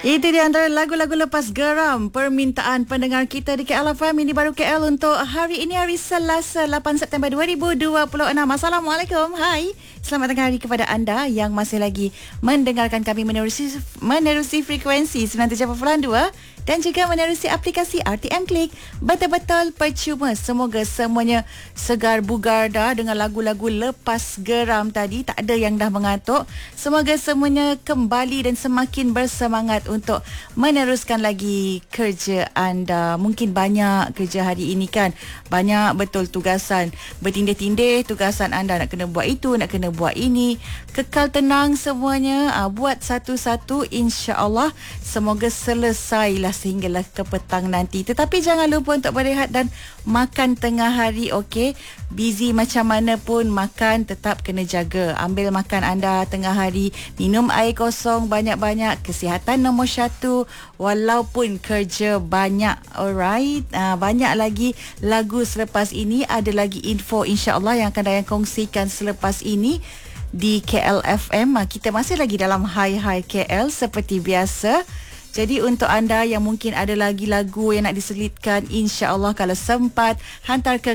Itu di antara lagu-lagu lepas geram permintaan pendengar kita di KL FM. Ini baru KL untuk hari ini, hari Selasa 8 September 2026. Assalamualaikum. Hai. Selamat tengah hari kepada anda yang masih lagi mendengarkan kami menerusi frekuensi 97.2 dan juga menerusi aplikasi RTM Klik. Betul-betul percuma. Semoga semuanya segar bugar dah dengan lagu-lagu lepas geram tadi. Tak ada yang dah mengantuk. Semoga semuanya kembali dan semakin bersemangat untuk meneruskan lagi kerja anda. Mungkin banyak kerja hari ini kan. Banyak betul tugasan. Bertindih-tindih tugasan anda. Nak kena buat itu, nak kena buat ini. Kekal tenang semuanya. Buat satu-satu, insya-Allah. Semoga selesailah sehinggalah ke petang nanti. Tetapi jangan lupa untuk berehat dan makan tengah hari, okey? Busy macam mana pun, makan tetap kena jaga. Ambil makan anda tengah hari. Minum air kosong banyak-banyak. Kesihatan nombor 1 walaupun kerja banyak. Alright, banyak lagi lagu selepas ini. Ada lagi info insya-Allah yang akan Dayang kongsikan selepas ini di KLFM. Kita masih lagi dalam Hai Hai KL seperti biasa. Jadi untuk anda yang mungkin ada lagi lagu yang nak diselitkan, insya-Allah kalau sempat hantar ke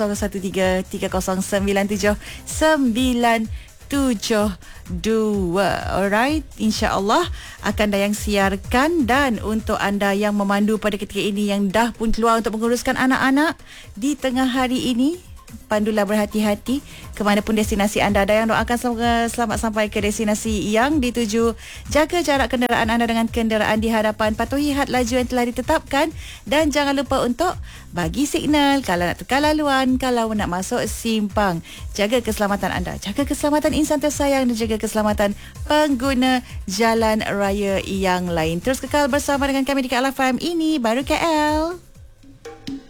0113309792. Alright, insya-Allah akan Dayang siarkan. Dan untuk anda yang memandu pada ketika ini, yang dah pun keluar untuk menguruskan anak-anak di tengah hari ini, pandulah berhati-hati ke mana pun destinasi anda. Dayang doakan semoga selamat sampai ke destinasi yang dituju. Jaga jarak kenderaan anda dengan kenderaan di hadapan. Patuhi had laju yang telah ditetapkan. Dan jangan lupa untuk bagi signal kalau nak tukar laluan, kalau nak masuk simpang. Jaga keselamatan anda, jaga keselamatan insan tersayang dan jaga keselamatan pengguna jalan raya yang lain. Terus kekal bersama dengan kami di KL FM. Ini baru KL.